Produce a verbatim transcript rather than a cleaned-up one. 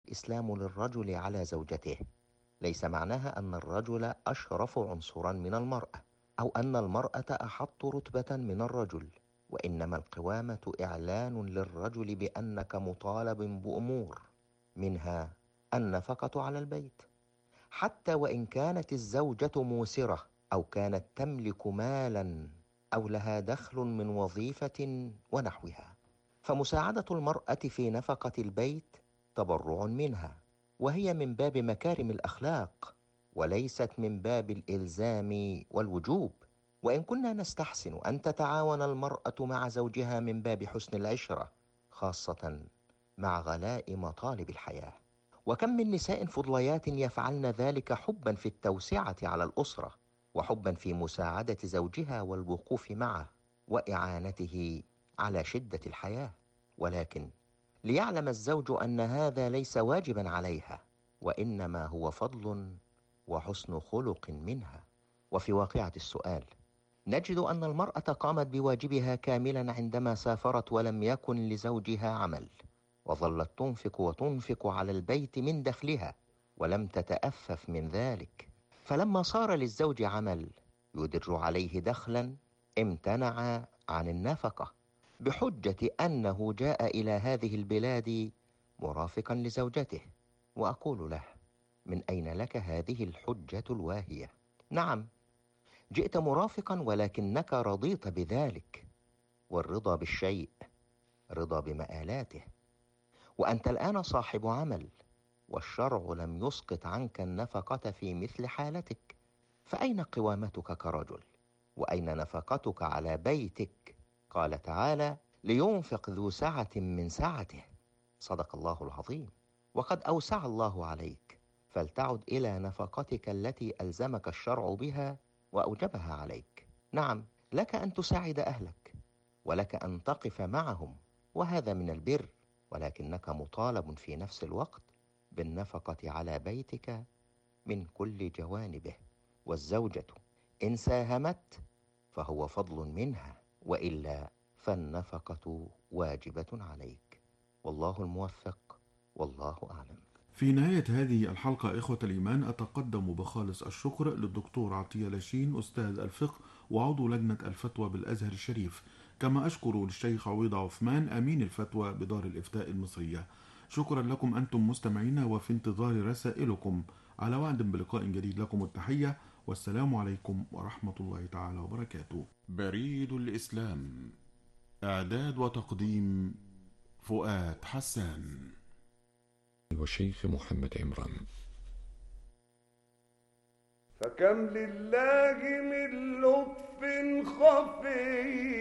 الإسلام للرجل على زوجته ليس معناها أن الرجل أشرف عنصرا من المرأة، أو أن المرأة أحط رتبة من الرجل، وإنما القوامة إعلان للرجل بأنك مطالب بأمور، منها النفقة على البيت، حتى وإن كانت الزوجة موسرة أو كانت تملك مالا أو لها دخل من وظيفة ونحوها. فمساعدة المرأة في نفقة البيت تبرع منها، وهي من باب مكارم الأخلاق، وليست من باب الإلزام والوجوب. وإن كنا نستحسن أن تتعاون المرأة مع زوجها من باب حسن العشرة، خاصة مع غلاء مطالب الحياة. وكم من نساء فضليات يفعلن ذلك حبا في التوسعة على الأسرة، وحبا في مساعدة زوجها والوقوف معه وإعانته على شدة الحياة. ولكن ليعلم الزوج أن هذا ليس واجبا عليها، وإنما هو فضل وحسن خلق منها. وفي واقعة السؤال نجد أن المرأة قامت بواجبها كاملا عندما سافرت ولم يكن لزوجها عمل، وظلت تنفق وتنفق على البيت من دخلها ولم تتأفف من ذلك. فلما صار للزوج عمل يدر عليه دخلا، امتنع عن النفقة بحجة أنه جاء إلى هذه البلاد مرافقا لزوجته. وأقول له: من أين لك هذه الحجة الواهية؟ نعم، جئت مرافقا ولكنك رضيت بذلك، والرضا بالشيء رضا بمآلاته، وأنت الآن صاحب عمل، والشرع لم يسقط عنك النفقة في مثل حالتك، فأين قوامتك كرجل؟ وأين نفقتك على بيتك؟ قال تعالى: لينفق ذو سعة من سعته. صدق الله العظيم. وقد أوسع الله عليك، فلتعد إلى نفقتك التي ألزمك الشرع بها وأوجبها عليك. نعم، لك أن تساعد أهلك، ولك أن تقف معهم، وهذا من البر، ولكنك مطالب في نفس الوقت بالنفقة على بيتك من كل جوانبه. والزوجة إن ساهمت فهو فضل منها، وإلا فالنفقة واجبة عليك. والله الموفق، والله أعلم. في نهاية هذه الحلقة إخوة الإيمان، أتقدم بخالص الشكر للدكتور عطية لاشين أستاذ الفقه وعضو لجنة الفتوى بالأزهر الشريف، كما أشكر للشيخ عويض عثمان أمين الفتوى بدار الإفتاء المصرية. شكرا لكم أنتم مستمعين، وفي انتظار رسائلكم. على وعد بلقاء جديد، لكم التحية والسلام عليكم ورحمة الله تعالى وبركاته. بريد الإسلام، إعداد وتقديم فؤاد حسان والشيخ محمد عمران. فكم لله من لطف خفي